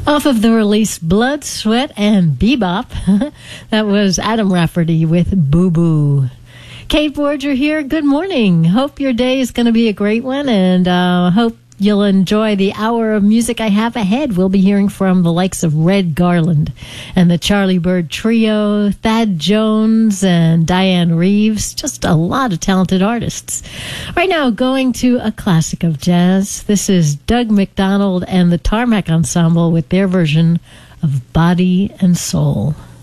Off of the release Blood, Sweat, and Bebop, that was Adam Rafferty with Boo Boo. Kate Borger here. Good morning. Hope your day is going to be a great one, and hope you'll enjoy the hour of music I have ahead. We'll be hearing from the likes of Red Garland and the Charlie Bird Trio, Thad Jones and Diane Reeves. Just a lot of talented artists. Right now, going to a classic of jazz. This is Doug McDonald and the Tarmac Ensemble with their version of Body and Soul.